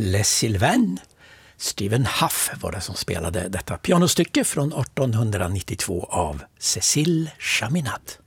Les Sylvains. Stephen Huff var det som spelade detta pianostycke från 1892 av Cécile Chaminade.